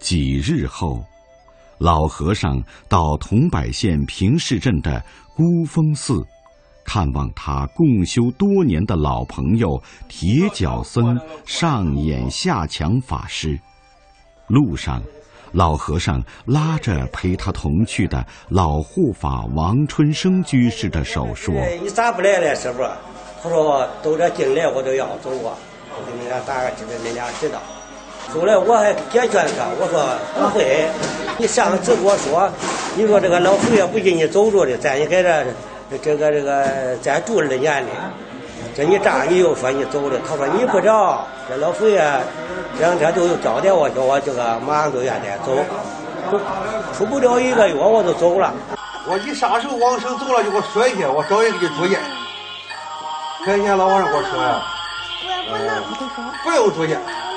几日后，老和尚到桐柏县平市镇的孤峰寺，看望他共修多年的老朋友铁脚僧上眼下强法师。路上，老和尚拉着陪他同去的老护法王春生居士的手说：“ 你咋不来了，师傅？”他说：“都这进来我都要走啊，我给你俩打个知道，你俩知道。”后来我还解劝他，我说不会，你上次跟我说，你说这个老佛爷不给你走着的，咱也给这个咱住2年的，这你这你又说你走了，他说你不知道，这老佛爷这2天都有交代我，叫我这个马上都愿得走，出不了1个月我就走了。 我一啥时候往生走了就给我说一下，我找人给你住院。看见老和尚给我说呀，不用住院。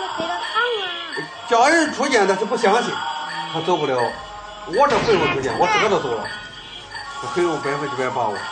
叫人出监，他是不相信，他走不了。我这不用出监，我自个都走了，我很有100%把握。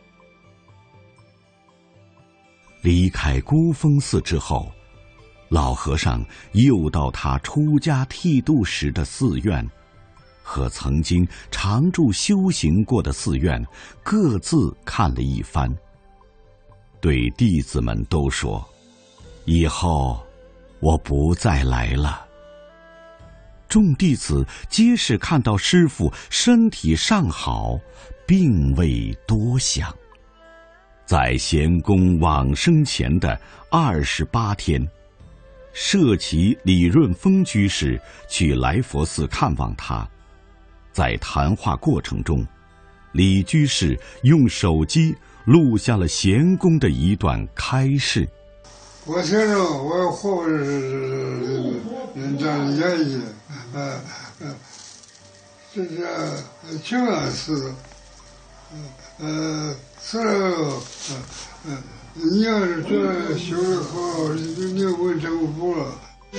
离开孤峰寺之后，老和尚又到他出家剃度时的寺院，和曾经常住修行过的寺院各自看了一番，对弟子们都说：“以后我不再来了。”众弟子皆是看到师父身体尚好，并未多想。在贤公往生前的28天，舍其李润峰居士去来佛寺看望他。在谈话过程中，李居士用手机录下了贤公的一段开示。 我承认我活着是这样演绎，这是情感事，死了，你要是觉得修得好，你问政府了，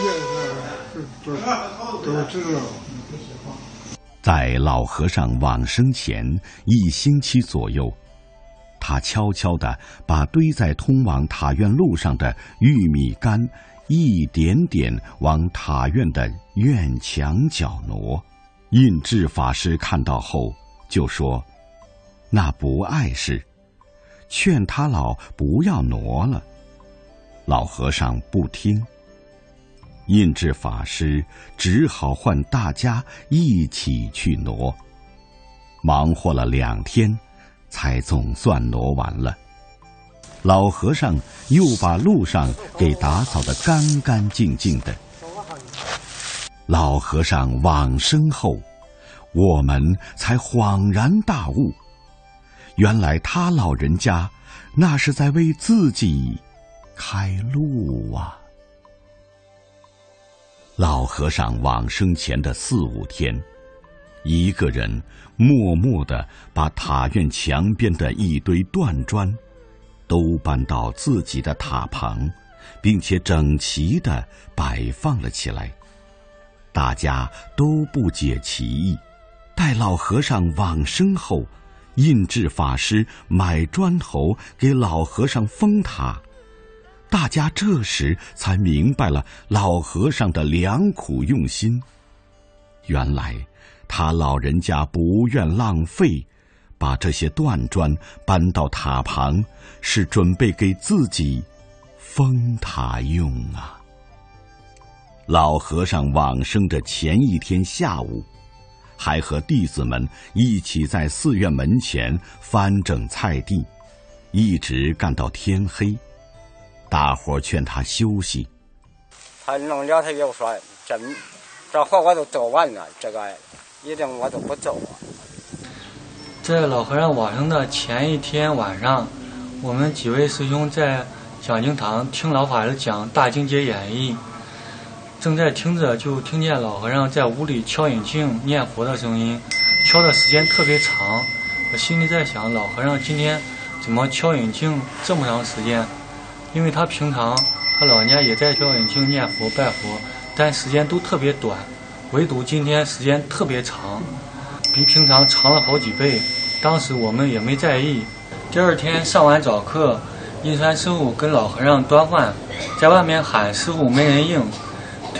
都知道。 在老和尚往生前1星期左右，他悄悄地把堆在通往塔院路上的玉米杆一点点往塔院的院墙角挪。印智法师看到后就说：“那不碍事，劝他老不要挪了。”老和尚不听，印智法师只好唤大家一起去挪。忙活了2天，才总算挪完了。老和尚又把路上给打扫得干干净净的。老和尚往生后，我们才恍然大悟，原来他老人家那是在为自己开路啊。老和尚往生前的4、5天，一个人默默地把塔院墙边的一堆断砖都搬到自己的塔旁，并且整齐地摆放了起来。大家都不解其意。待老和尚往生后，印智法师买砖头给老和尚封塔，大家这时才明白了老和尚的良苦用心。原来他老人家不愿浪费，把这些断砖搬到塔旁，是准备给自己封塔用啊。老和尚往生的前1天下午，还和弟子们一起在寺院门前翻整菜地，一直干到天黑。大伙劝他休息， 他弄了，他又说这活我都做完了，这个一定我都不走啊。 在老和尚往生的前1天晚上，我们几位师兄在讲经堂听老法师讲《大经解演义》，正在听着，就听见老和尚在屋里敲引磬念佛的声音，敲的时间特别长。我心里在想，老和尚今天怎么敲引磬这么长时间？因为他平常他老人家也在敲引磬念佛拜佛，但时间都特别短，唯独今天时间特别长，比平常长了好几倍。当时我们也没在意。第2天上完早课，印川师傅跟老和尚端饭，在外面喊师傅没人应，